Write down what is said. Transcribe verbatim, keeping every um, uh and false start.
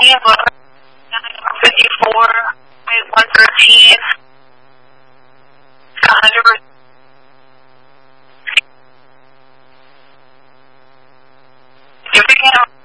fifty-four, one thirteen, one hundred percent. You're picking up